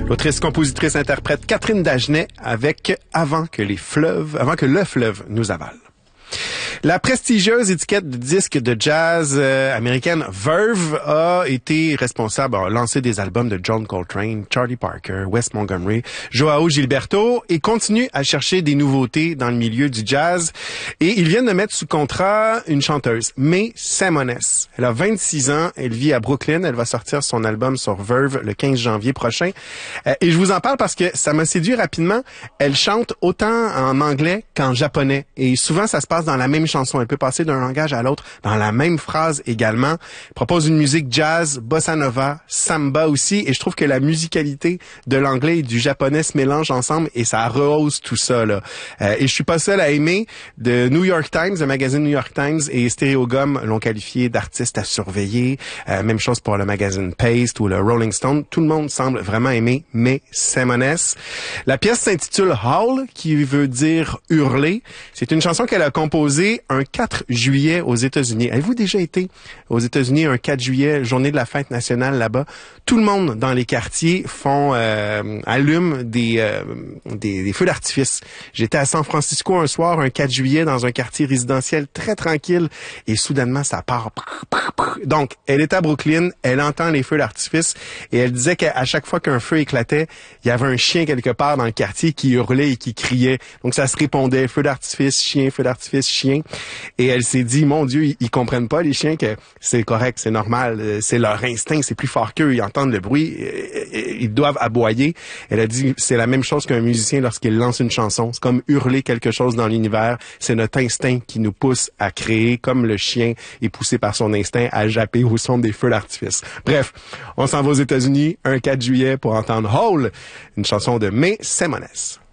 L'autrice, compositrice, interprète Catherine Dagenet avec Avant que le fleuve nous avale. La prestigieuse étiquette de disques de jazz américaine Verve a été responsable, a lancé des albums de John Coltrane, Charlie Parker, Wes Montgomery, Joao Gilberto et continue à chercher des nouveautés dans le milieu du jazz. Et ils viennent de mettre sous contrat une chanteuse, May Semones. Elle a 26 ans, elle vit à Brooklyn, elle va sortir son album sur Verve le 15 janvier prochain. Et je vous en parle parce que ça m'a séduit rapidement. Elle chante autant en anglais qu'en japonais et souvent ça se passe dans la même chanson. Elle peut passer d'un langage à l'autre dans la même phrase également. Elle propose une musique jazz, bossa nova, samba aussi. Et je trouve que la musicalité de l'anglais et du japonais se mélangent ensemble et ça rehausse tout ça, là. Et je suis pas seul à aimer. De New York Times, le magazine New York Times et Stereogum l'ont qualifié d'artiste à surveiller. Même chose pour le magazine Paste ou le Rolling Stone. Tout le monde semble vraiment aimer May Semones. La pièce s'intitule Howl, qui veut dire hurler. C'est une chanson qu'elle a composée un 4 juillet aux États-Unis. Avez-vous déjà été aux États-Unis un 4 juillet, journée de la fête nationale là-bas? Tout le monde dans les quartiers allume des feux d'artifice. J'étais à San Francisco un soir, un 4 juillet, dans un quartier résidentiel très tranquille et soudainement ça part. Donc, elle est à Brooklyn, elle entend les feux d'artifice et elle disait qu'à chaque fois qu'un feu éclatait, il y avait un chien quelque part dans le quartier qui hurlait et qui criait. Donc ça se répondait, feu d'artifice, chien, chien. Et elle s'est dit, mon Dieu, ils comprennent pas, les chiens, que c'est correct, c'est normal, c'est leur instinct, c'est plus fort qu'eux, ils entendent le bruit, ils doivent aboyer. Elle a dit, c'est la même chose qu'un musicien lorsqu'il lance une chanson. C'est comme hurler quelque chose dans l'univers. C'est notre instinct qui nous pousse à créer, comme le chien est poussé par son instinct à japper au son des feux d'artifice. Bref, on s'en va aux États-Unis un 4 juillet pour entendre Howl, une chanson de May Semones.